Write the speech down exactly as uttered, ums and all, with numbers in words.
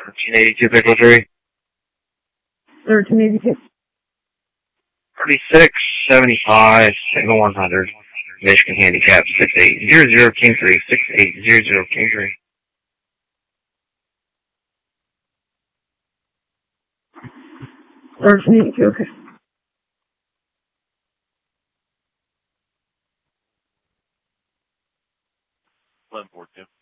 thirteen eighty-two, Pickle three. thirteen eighty-two. thirty-six seventy-five, single one hundred. Michigan handicap, six eight zero zero, King three, six eight zero zero, King three. thirteen eighty-two, okay. eleven forty-two.